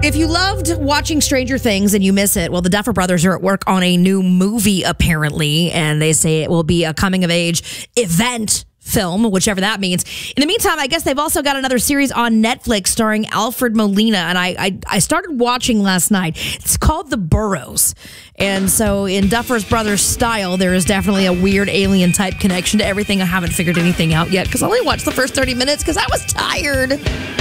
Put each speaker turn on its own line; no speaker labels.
If you loved watching Stranger Things and you miss it, well, the Duffer Brothers are at work on a new movie, apparently, and they say it will be a coming-of-age event film, whichever that means. In the meantime, I guess they've also got another series on Netflix starring Alfred Molina, and I started watching last night. It's called The Burrows. And so in Duffer's Brothers style, there is definitely a weird alien-type connection to everything. I haven't figured anything out yet because I only watched the first 30 minutes because I was tired.